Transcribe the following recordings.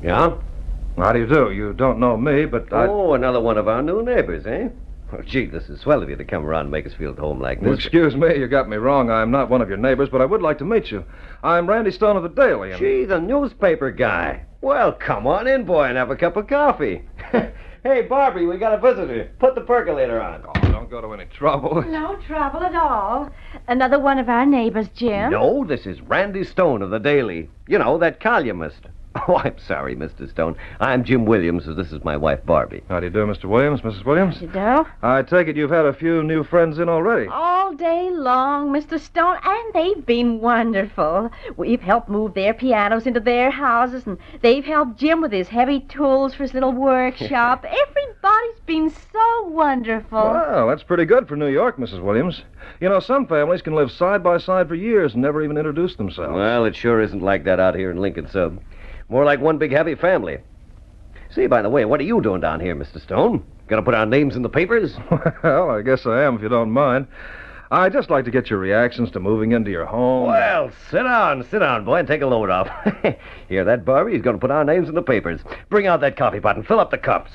Yeah? How do you do? You don't know me, but Oh, another one of our new neighbors, eh? Oh, gee, this is swell of you to come around and make us feel at home like this. Well, excuse me, you got me wrong. I'm not one of your neighbors, but I would like to meet you. I'm Randy Stone of the Daily. Gee, the newspaper guy. Well, come on in, boy, and have a cup of coffee. Hey, Barbie, we got a visitor. Put the percolator on. Oh, don't go to any trouble. No trouble at all. Another one of our neighbors, Jim. No, this is Randy Stone of the Daily. You know, that columnist. Oh, I'm sorry, Mr. Stone. I'm Jim Williams, and this is my wife, Barbie. How do you do, Mr. Williams, Mrs. Williams? You do? I take it you've had a few new friends in already. All day long, Mr. Stone, and they've been wonderful. We've helped move their pianos into their houses, and they've helped Jim with his heavy tools for his little workshop. Everybody's been so wonderful. Well, that's pretty good for New York, Mrs. Williams. You know, some families can live side by side for years and never even introduce themselves. Well, it sure isn't like that out here in Lincoln Sub. More like one big happy family. Say, by the way, what are you doing down here, Mr. Stone? Gonna put our names in the papers? Well, I guess I am, if you don't mind. I'd just like to get your reactions to moving into your home. Well, sit down, boy, and take a load off. Hear that, Barbie? He's gonna put our names in the papers. Bring out that coffee pot and fill up the cups.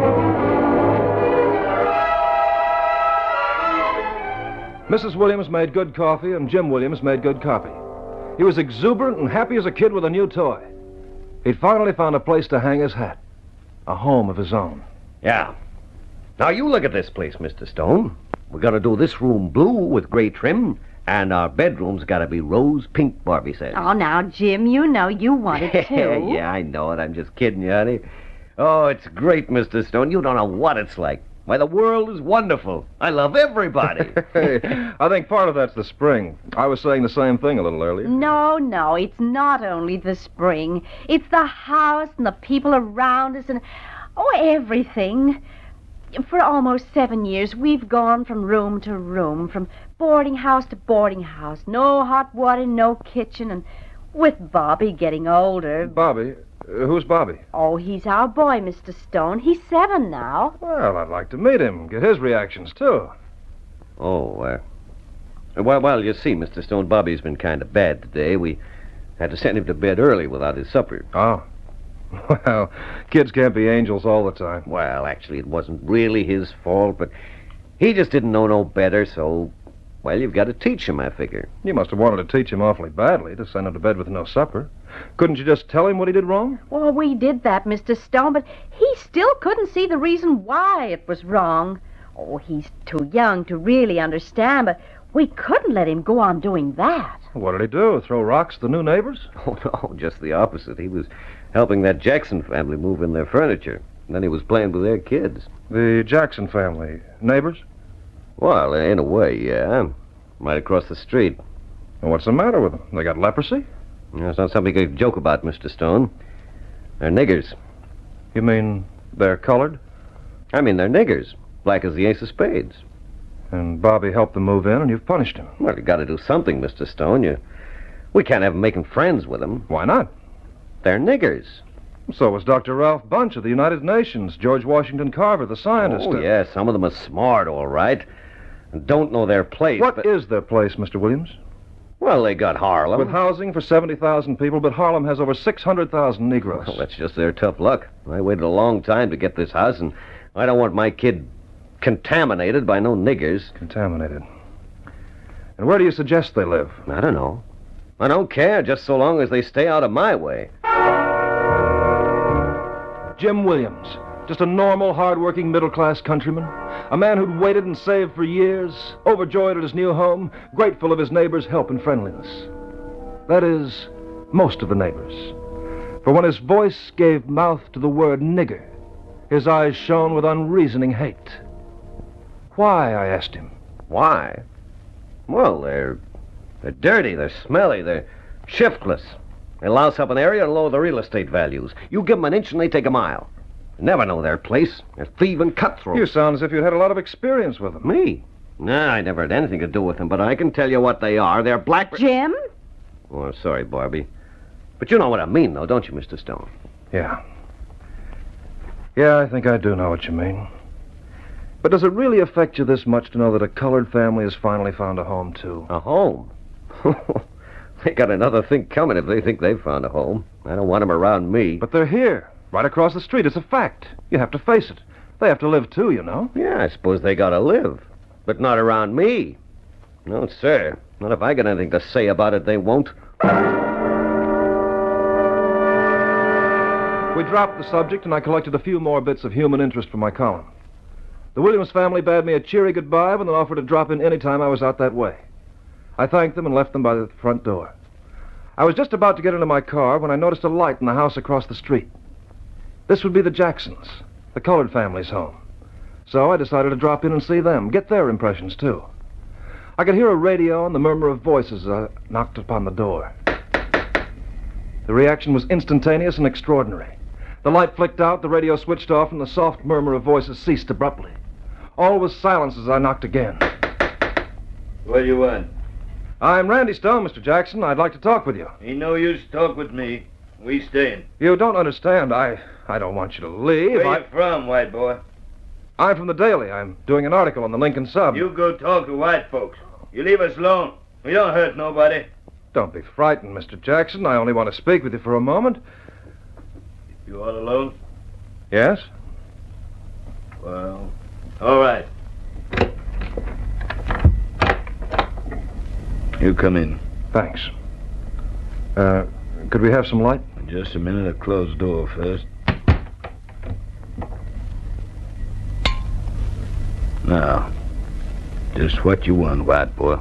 Mrs. Williams made good coffee, and Jim Williams made good copy. He was exuberant and happy as a kid with a new toy. He'd finally found a place to hang his hat. A home of his own. Yeah. Now, you look at this place, Mr. Stone. We're gonna do this room blue with gray trim, and our bedroom's gotta be rose pink, Barbie says. Oh, now, Jim, you know you want it, too. Yeah, I know it. I'm just kidding you, honey. Oh, it's great, Mr. Stone. You don't know what it's like. Why, the world is wonderful. I love everybody. Hey, I think part of that's the spring. I was saying the same thing a little earlier. No, it's not only the spring. It's the house and the people around us and, everything. For almost 7 years, we've gone from room to room, from boarding house to boarding house. No hot water, no kitchen, and with Bobby getting older... Bobby? Who's Bobby? Oh, he's our boy, Mr. Stone. He's 7 now. Well, I'd like to meet him, get his reactions, too. Oh, well, you see, Mr. Stone, Bobby's been kind of bad today. We had to send him to bed early without his supper. Oh. Well, kids can't be angels all the time. Well, actually, it wasn't really his fault, but he just didn't know no better, so, well, you've got to teach him, I figure. You must have wanted to teach him awfully badly to send him to bed with no supper. Couldn't you just tell him what he did wrong? Well, we did that, Mr. Stone, but he still couldn't see the reason why it was wrong. Oh, he's too young to really understand, but we couldn't let him go on doing that. What did he do, throw rocks at the new neighbors? Oh, no, just the opposite. He was helping that Jackson family move in their furniture. And then he was playing with their kids. The Jackson family. Neighbors? Well, in a way, yeah. Right across the street. Well, what's the matter with them? They got leprosy? It's not something you can joke about, Mr. Stone. They're niggers. You mean they're colored? I mean, they're niggers. Black as the ace of spades. And Bobby helped them move in, and you've punished him. Well, you got to do something, Mr. Stone. We can't have them making friends with them. Why not? They're niggers. So was Dr. Ralph Bunch of the United Nations, George Washington Carver, the scientist. Oh, yeah, some of them are smart, all right, and don't know their place. What is their place, Mr. Williams? Well, they got Harlem. With housing for 70,000 people, but Harlem has over 600,000 Negroes. Well, that's just their tough luck. I waited a long time to get this house, and I don't want my kid contaminated by no niggers. Contaminated. And where do you suggest they live? I don't know. I don't care, just so long as they stay out of my way. Jim Williams. Just a normal, hard-working, middle-class countryman. A man who'd waited and saved for years, overjoyed at his new home, grateful of his neighbors' help and friendliness. That is, most of the neighbors. For when his voice gave mouth to the word nigger, his eyes shone with unreasoning hate. Why, I asked him. Why? Well, they're dirty, they're smelly, they're shiftless. They louse up an area and lower the real estate values. You give them an inch and they take a mile. You never know their place. They're thieving cutthroats. You sound as if you'd had a lot of experience with them. Me? Nah, I never had anything to do with them, but I can tell you what they are. They're black... Jim? Oh, I'm sorry, Barbie. But you know what I mean, though, don't you, Mr. Stone? Yeah. Yeah, I think I do know what you mean. But does it really affect you this much to know that a colored family has finally found a home, too? A home? They got another thing coming if they think they've found a home. I don't want them around me. But they're here, right across the street. It's a fact. You have to face it. They have to live, too, you know. Yeah, I suppose they gotta live. But not around me. No, sir. Not if I got anything to say about it, they won't. We dropped the subject, and I collected a few more bits of human interest for my column. The Williams family bade me a cheery goodbye and then offered to drop in any time I was out that way. I thanked them and left them by the front door. I was just about to get into my car when I noticed a light in the house across the street. This would be the Jacksons, the colored family's home. So I decided to drop in and see them, get their impressions, too. I could hear a radio and the murmur of voices as I knocked upon the door. The reaction was instantaneous and extraordinary. The light flicked out, the radio switched off, and the soft murmur of voices ceased abruptly. All was silence as I knocked again. What do you want? I'm Randy Stone, Mr. Jackson. I'd like to talk with you. Ain't no use talk with me. We staying. You don't understand. I don't want you to leave. Where you from, white boy? I'm from the Daily. I'm doing an article on the Lincoln Sub. You go talk to white folks. You leave us alone. We don't hurt nobody. Don't be frightened, Mr. Jackson. I only want to speak with you for a moment. You all alone? Yes? Well, all right. You come in. Thanks. Could we have some light? Just a minute. I'll close the door first. Now, just what you want, white boy.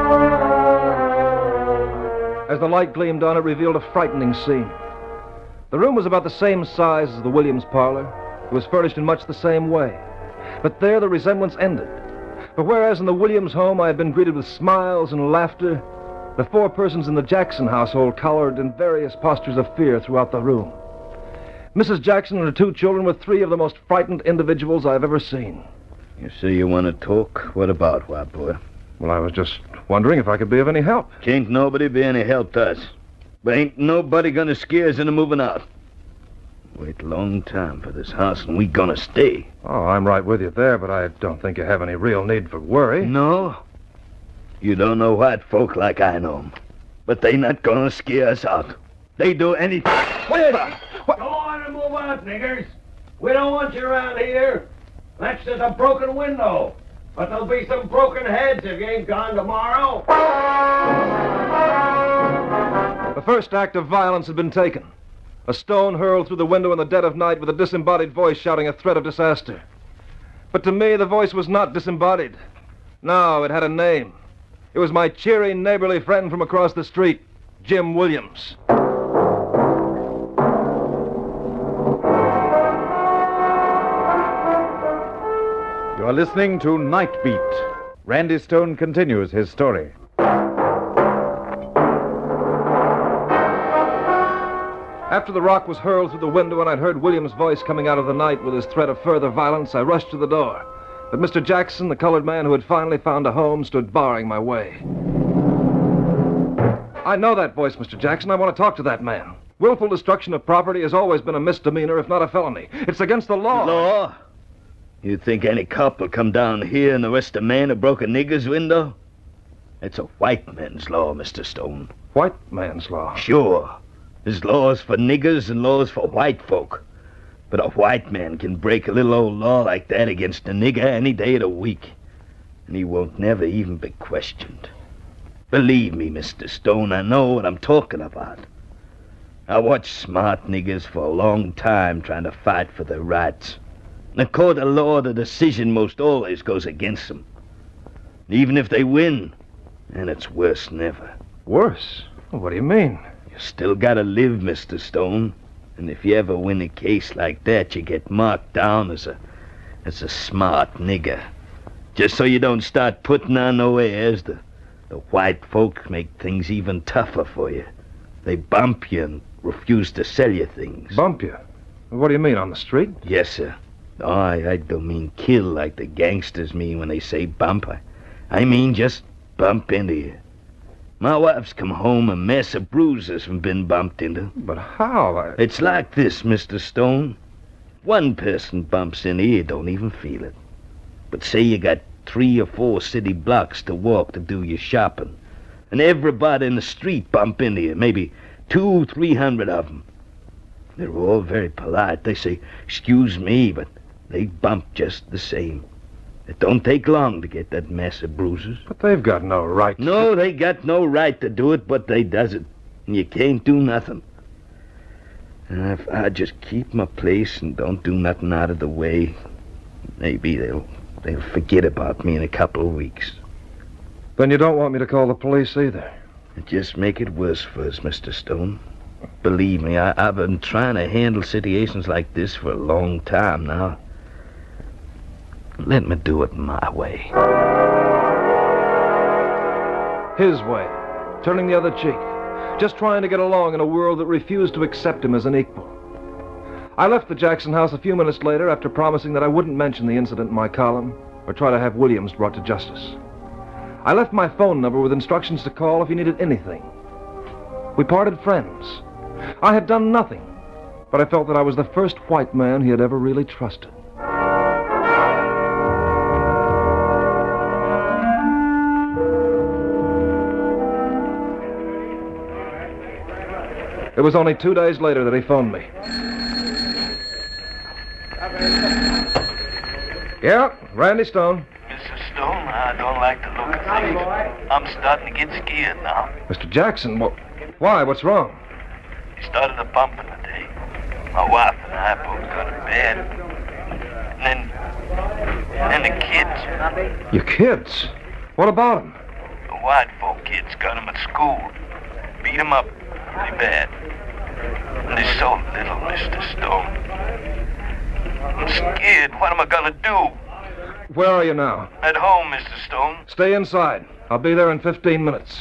As the light gleamed on, it revealed a frightening scene. The room was about the same size as the Williams parlor. It was furnished in much the same way. But there the resemblance ended. For whereas in the Williams home I had been greeted with smiles and laughter, the four persons in the Jackson household cowered in various postures of fear throughout the room. Mrs. Jackson and her two children were three of the most frightened individuals I've ever seen. You say you want to talk? What about, white boy? Well, I was just wondering if I could be of any help. Can't nobody be any help to us. But ain't nobody gonna scare us into moving out. Wait a long time for this house, and we gonna stay. Oh, I'm right with you there, but I don't think you have any real need for worry. No? You don't know white folk like I know 'em. But they not gonna scare us out. They do anything. What? Go on and move out, niggers. We don't want you around here. That's just a broken window. But there'll be some broken heads if you ain't gone tomorrow. The first act of violence had been taken. A stone hurled through the window in the dead of night with a disembodied voice shouting a threat of disaster. But to me, the voice was not disembodied. No, it had a name. It was my cheery, neighborly friend from across the street, Jim Williams. You are listening to Night Beat. Randy Stone continues his story. After the rock was hurled through the window and I'd heard Williams' voice coming out of the night with his threat of further violence, I rushed to the door. But Mr. Jackson, the colored man who had finally found a home, stood barring my way. I know that voice, Mr. Jackson. I want to talk to that man. Willful destruction of property has always been a misdemeanor, if not a felony. It's against the law. Law? You think any cop will come down here and arrest a man who broke a nigger's window? It's a white man's law, Mr. Stone. White man's law. Sure. There's laws for niggers and laws for white folk. But a white man can break a little old law like that against a nigger any day of the week. And he won't never even be questioned. Believe me, Mr. Stone, I know what I'm talking about. I watched smart niggers for a long time trying to fight for their rights. In a court of law, the decision most always goes against them. Even if they win, and it's worse than ever. Worse? What do you mean? You still gotta live, Mr. Stone. And if you ever win a case like that, you get marked down as a smart nigger. Just so you don't start putting on no airs, the white folk make things even tougher for you. They bump you and refuse to sell you things. Bump you? What do you mean, on the street? Yes, sir. Oh, I don't mean kill like the gangsters mean when they say bump. I mean just bump into you. My wife's come home a mess of bruises from being bumped into. But how? It's like this, Mr. Stone. One person bumps into you, don't even feel it. But say you got 3 or 4 city blocks to walk to do your shopping. And everybody in the street bump into you, maybe 200-300 of them. They're all very polite. They say, "Excuse me," but they bump just the same. It don't take long to get that mess of bruises. But they've got no right. No, they got no right to do it, but they does it. And you can't do nothing. And if I just keep my place and don't do nothing out of the way, maybe they'll forget about me in a couple of weeks. Then you don't want me to call the police either. It just make it worse for us, Mr. Stone. Believe me, I've been trying to handle situations like this for a long time now. Let me do it my way. His way. Turning the other cheek. Just trying to get along in a world that refused to accept him as an equal. I left the Jackson house a few minutes later after promising that I wouldn't mention the incident in my column or try to have Williams brought to justice. I left my phone number with instructions to call if he needed anything. We parted friends. I had done nothing, but I felt that I was the first white man he had ever really trusted. It was only 2 days later that he phoned me. Yeah, Randy Stone. Mr. Stone, I don't like the look of things. I'm starting to get scared now. Mr. Jackson, why? What's wrong? He started a bumping today. My wife and I both got in bed. And then the kids. Your kids? What about them? The white folk kids got them at school. Beat them up pretty bad. And they're so little, Mr. Stone. I'm scared. What am I gonna do? Where are you now? At home, Mr. Stone. Stay inside. I'll be there in 15 minutes.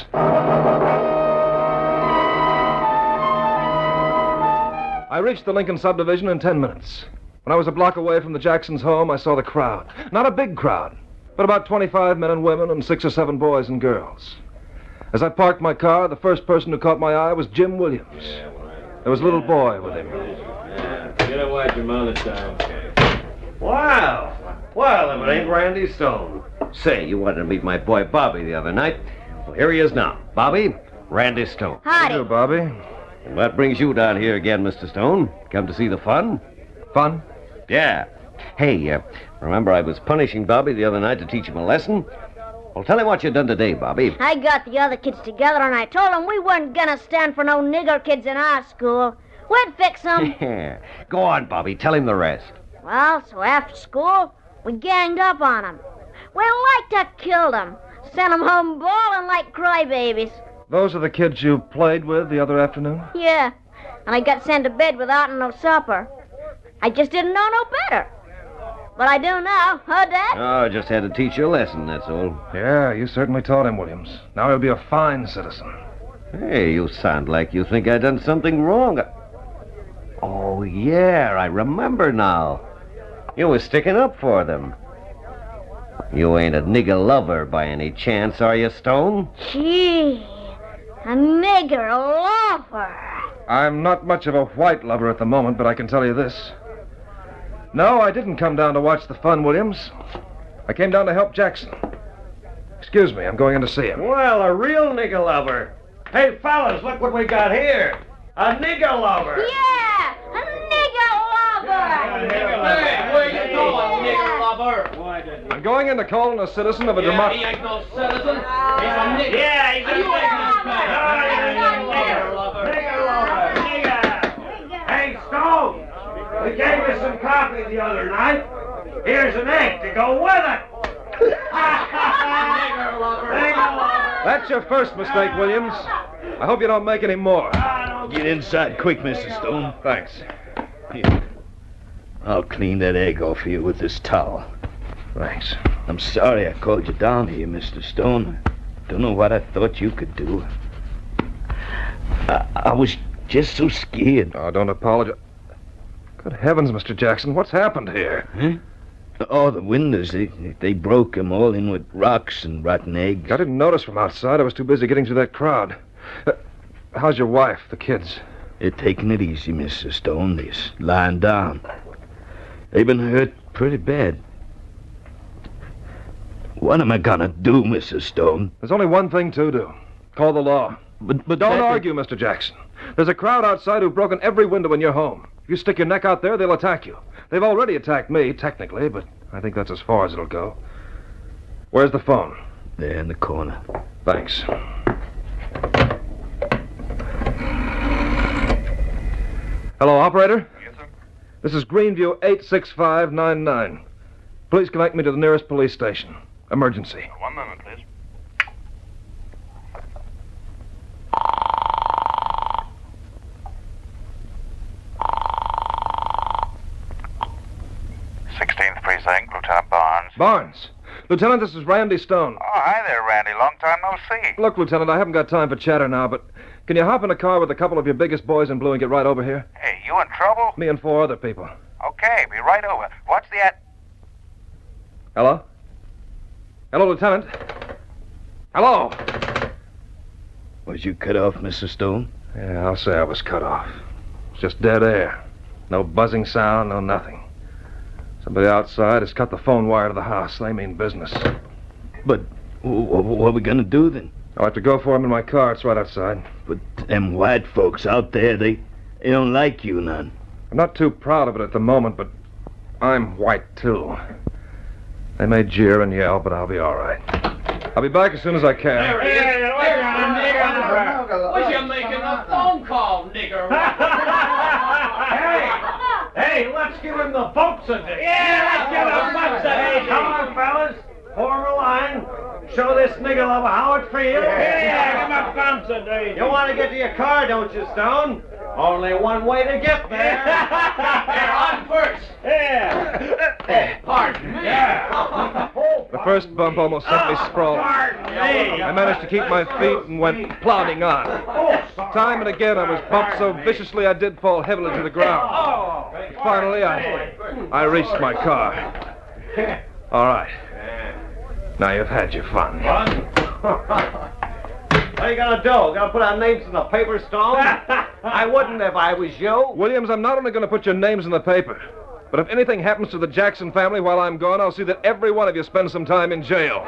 I reached the Lincoln subdivision in 10 minutes. When I was a block away from the Jacksons' home, I saw the crowd. Not a big crowd, but about 25 men and women and 6 or 7 boys and girls. As I parked my car, the first person who caught my eye was Jim Williams. There was a little boy with him. Get away your mother time. Wow. Well, if it ain't Randy Stone. Say, you wanted to meet my boy Bobby the other night. Well, here he is now. Bobby, Randy Stone. How do you do, Bobby? And what brings you down here again, Mr. Stone? Come to see the fun? Fun? Yeah. Hey, remember I was punishing Bobby the other night to teach him a lesson? Well, tell him what you done today, Bobby. I got the other kids together and I told them we weren't gonna stand for no nigger kids in our school. We'd fix them. Go on, Bobby. Tell him the rest. Well, so after school, we ganged up on them. We like to kill them. Sent them home bawling like crybabies. Those are the kids you played with the other afternoon? Yeah, and I got sent to bed without no supper. I just didn't know no better. But I do now, huh, Dad? Oh, I just had to teach you a lesson, that's all. Yeah, you certainly taught him, Williams. Now he'll be a fine citizen. Hey, you sound like you think I done something wrong. Oh, yeah, I remember now. You was sticking up for them. You ain't a nigger lover by any chance, are you, Stone? Gee, a nigger lover. I'm not much of a white lover at the moment, but I can tell you this. No, I didn't come down to watch the fun, Williams. I came down to help Jackson. Excuse me, I'm going in to see him. Well, a real nigger lover. Hey, fellas, look what we got here. A nigger lover. Yeah, a nigger lover. Hey, where you going, nigger lover? I'm going in to call on a citizen of a democracy. He ain't no citizen. He's a nigger. Yeah, he's a nigger lover. Nigger lover. Nigger. Hey, Stone. We gave you some coffee the other night. Here's an egg to go with it. Nigger lover. Nigger lover. That's your first mistake, Williams. I hope you don't make any more. Get inside quick, Mr. Stone. Thanks. Here. I'll clean that egg off you with this towel. Thanks. I'm sorry I called you down here, Mr. Stone. Don't know what I thought you could do. I was just so scared. Oh, don't apologize. Good heavens, Mr. Jackson, what's happened here? Huh? Oh, the windows, they broke them all in with rocks and rotten eggs. I didn't notice from outside. I was too busy getting through that crowd. How's your wife, the kids? They're taking it easy, Mr. Stone. They're lying down. They've been hurt pretty bad. What am I gonna do, Mr. Stone? There's only one thing to do. Call the law. But Don't argue, Mr. Jackson. There's a crowd outside who've broken every window in your home. If you stick your neck out there, they'll attack you. They've already attacked me, technically, but I think that's as far as it'll go. Where's the phone? There in the corner. Thanks. Hello, operator? Yes, sir. This is Greenview 86599. Please connect me to the nearest police station. Emergency. 1 moment, please. th Precinct, Lieutenant Barnes. Barnes. Lieutenant, this is Randy Stone. Oh, hi there, Randy. Long time no see. Look, Lieutenant, I haven't got time for chatter now, but can you hop in a car with a couple of your biggest boys in blue and get right over here? Hey, you in trouble? Me and 4 other people. Okay, be right over. What's the Hello? Hello, Lieutenant? Hello? Was you cut off, Mr. Stone? Yeah, I'll say I was cut off. It's just dead air. No buzzing sound, no nothing. Somebody outside has cut the phone wire to the house. They mean business. But what are we gonna do then? I'll have to go for him in my car. It's right outside. But them white folks out there, they don't like you none. I'm not too proud of it at the moment, but I'm white, too. They may jeer and yell, but I'll be all right. I'll be back as soon as I can. Was you making a phone call, nigger? Hey, let's give him the bumps of it. Yeah, let's give him bumps of it. Come on, fellas. Form a line. Show this nigger lover how it feels. Yeah, give him bumps of it. You want to get to your car, don't you, Stone? Only one way to get there. On first. Yeah. Pardon me. Yeah. The first bump almost sent me sprawling. Pardon me. I managed to keep my feet and went plodding on. Time and again I was bumped so viciously I did fall heavily to the ground. Finally, I reached my car. All right. Now you've had your fun. What are you gonna do? Gonna put our names in the paper, Stone? I wouldn't if I was you. Williams, I'm not only going to put your names in the paper, but if anything happens to the Jackson family while I'm gone, I'll see that every one of you spends some time in jail.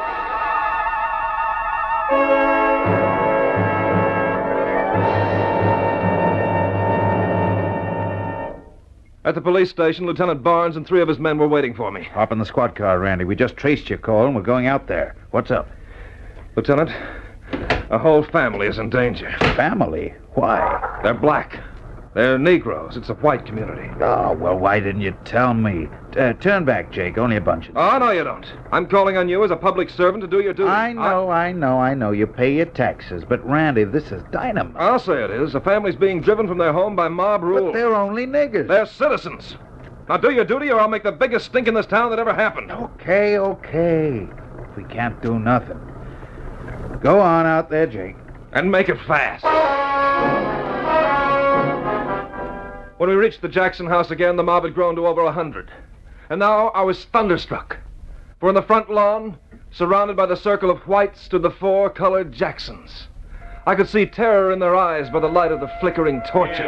At the police station, Lieutenant Barnes and 3 of his men were waiting for me. Hop in the squad car, Randy. We just traced your call and we're going out there. What's up? Lieutenant, a whole family is in danger. Family? Why? They're black. They're Negroes. It's a white community. Oh, well, why didn't you tell me? Turn back, Jake. Only a bunch of them. Oh, no, you don't. I'm calling on you as a public servant to do your duty. I know. You pay your taxes. But, Randy, this is dynamite. I'll say it is. A family's being driven from their home by mob rule. But they're only niggers. They're citizens. Now do your duty or I'll make the biggest stink in this town that ever happened. Okay. If we can't do nothing. Go on out there, Jake. And make it fast. When we reached the Jackson house again, the mob had grown to over 100. And now I was thunderstruck. For in the front lawn, surrounded by the circle of whites, stood the 4 colored Jacksons. I could see terror in their eyes by the light of the flickering torches.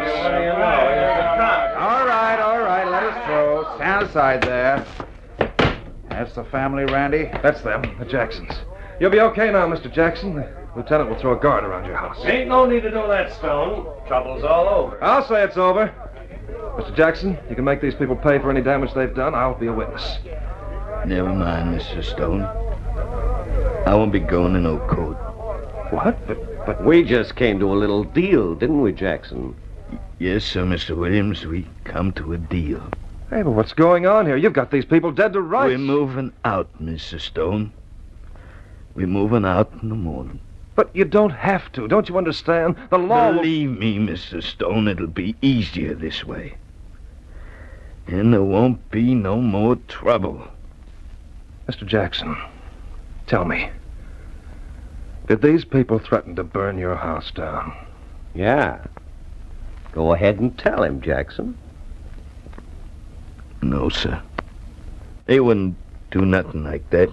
All right. Let us through. Stand aside there. That's the family, Randy. That's them, the Jacksons. You'll be okay now, Mr. Jackson. The lieutenant will throw a guard around your house. Ain't no need to do that, Stone. Trouble's all over. I'll say it's over. Mr. Jackson, you can make these people pay for any damage they've done. I'll be a witness. Never mind, Mr. Stone. I won't be going in no court. What? But we just came to a little deal, didn't we, Jackson? Yes, sir, Mr. Williams. We come to a deal. Hey, but what's going on here? You've got these people dead to rights. We're moving out, Mr. Stone. We're moving out in the morning. But you don't have to. Don't you understand? The law... Believe me, Mr. Stone, it'll be easier this way. And there won't be no more trouble. Mr. Jackson, tell me. Did these people threaten to burn your house down? Yeah. Go ahead and tell him, Jackson. No, sir. They wouldn't do nothing like that.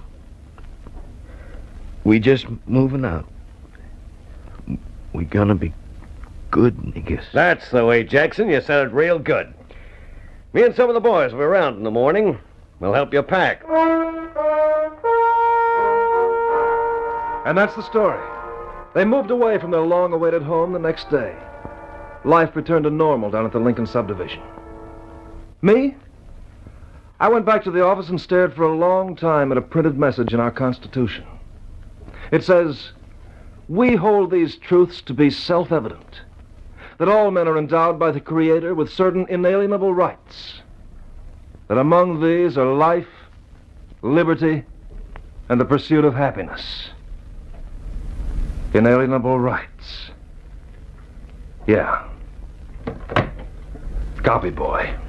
We just moving out. We gonna be good niggas. That's the way, Jackson. You said it real good. Me and some of the boys will be around in the morning. We'll help you pack. And that's the story. They moved away from their long-awaited home the next day. Life returned to normal down at the Lincoln subdivision. Me? I went back to the office and stared for a long time at a printed message in our Constitution. It says, "We hold these truths to be self-evident, that all men are endowed by the Creator with certain inalienable rights, that among these are life, liberty, and the pursuit of happiness." Inalienable rights. Yeah. Copy, boy.